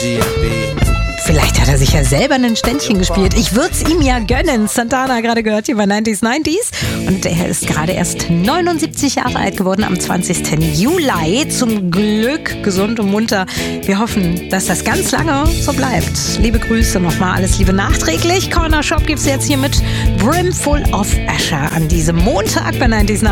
Vielleicht hat er sich ja selber ein Ständchen gespielt. Ich würde es ihm ja gönnen. Santana gerade gehört hier bei 90s. Und er ist gerade erst 79 Jahre alt geworden am 20. Juli. Zum Glück gesund und munter. Wir hoffen, dass das ganz lange so bleibt. Liebe Grüße nochmal, alles Liebe nachträglich. Corner Shop gibt es jetzt hier mit Brimful of Asher an diesem Montag bei 90s.